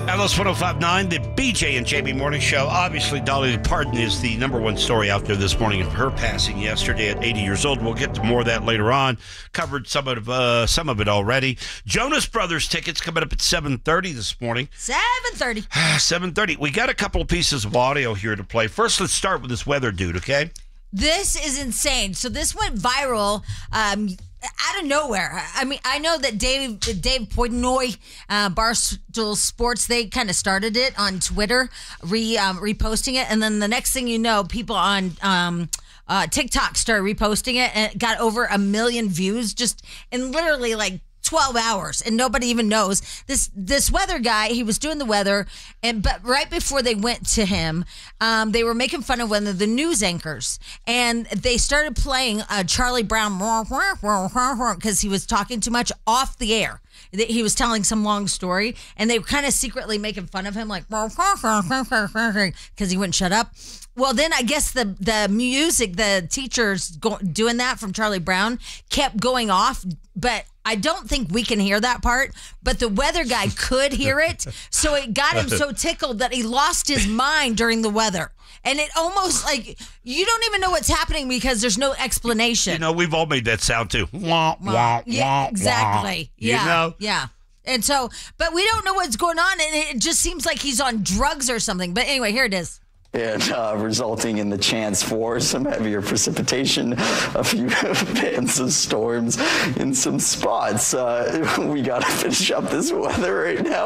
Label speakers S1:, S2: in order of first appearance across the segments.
S1: Alice 105.9, the BJ and JB Morning Show. Obviously, Dolly Parton is the number one story out there this morning of her passing yesterday at 80 years old. We'll get to more of that later on. Covered some of it already. Jonas Brothers tickets coming up at 7:30 this morning.
S2: 7:30.
S1: 7:30. We got a couple of pieces of audio here to play. First, let's start with this weather dude, okay?
S2: This is insane. So this went viral out of nowhere. I mean, I know that Dave Portnoy, Barstool Sports, they kind of started it on Twitter, reposting it. And then the next thing you know, people on TikTok started reposting it, and it got over 1 million views just in literally like 12 hours, and nobody even knows. This weather guy, he was doing the weather, but right before they went to him, they were making fun of one of the news anchors, and they started playing Charlie Brown because he was talking too much off the air. He was telling some long story, and they were kind of secretly making fun of him, like because he wouldn't shut up. Well, then I guess the music, the teachers doing that from Charlie Brown kept going off, but I don't think we can hear that part, but the weather guy could hear it, so it got him so tickled that he lost his mind during the weather. And it almost like you don't even know what's happening because there's no explanation.
S1: You know, we've all made that sound too. Wah, wah,
S2: yeah,
S1: wah,
S2: exactly.
S1: Wah.
S2: Yeah,
S1: you know?
S2: Yeah. And so, but we don't know what's going on, and it just seems like he's on drugs or something. But anyway, here it is.
S3: And resulting in the chance for some heavier precipitation, a few bands of storms in some spots. We got to finish up this weather right now.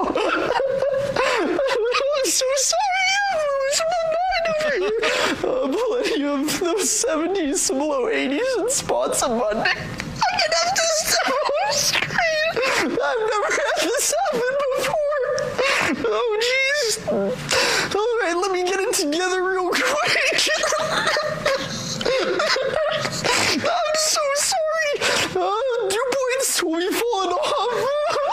S3: I'm so sorry. I lose my mind over here. Plenty of those 70s, some low 80s, and spots on Monday. I can have this on screen. I've never had this happen before. Oh, jeez. All right, let me get it together real quick. I'm so sorry. 2 points will be falling off.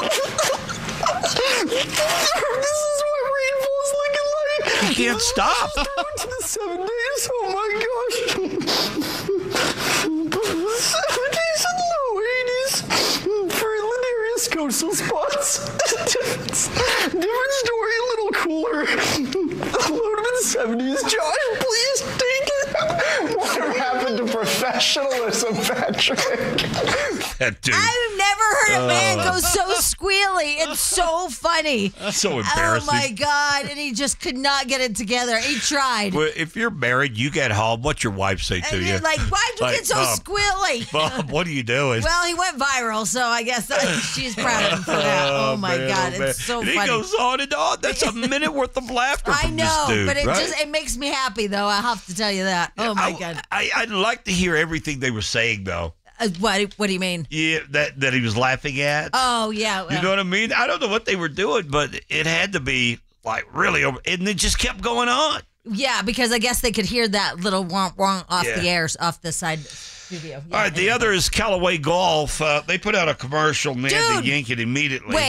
S3: This is what rainfall's looking like.
S1: You can't stop.
S3: To the 7 days. Oh my gosh. 70s and low 80s for Lindarius coastal spots. Different story, a little cooler. Low to the 70s. Josh, please take it. What happened to professionalism, Patrick?
S1: That dude.
S2: I've never heard a man go so squealy. It's so funny.
S1: So embarrassing.
S2: Oh, my God. And he just could not get it together. He tried.
S1: Well, if you're married, you get home, what's your wife say to
S2: And
S1: you?
S2: you're like, why'd you get so squealy?
S1: Bob, what are you doing?
S2: Well, he went viral, so I guess she's proud of him for that. Oh, my
S1: man,
S2: God.
S1: man.
S2: It's so
S1: And
S2: funny.
S1: he goes on and on. That's a minute worth of laughter
S2: I
S1: from
S2: know,
S1: this dude,
S2: but
S1: right?
S2: it makes me happy, though. I have to tell you that. Oh, my God.
S1: I'd like to hear everything they were saying, though.
S2: What do you mean?
S1: Yeah, that he was laughing at.
S2: Oh, yeah.
S1: You know what I mean? I don't know what they were doing, but it had to be like really over, and it just kept going on.
S2: Yeah, because I guess they could hear that little wonk wonk off the airs, off the side studio. Yeah,
S1: All right, the other is Callaway Golf. They put out a commercial, man,
S2: Dude,
S1: to yank it immediately.
S2: wait.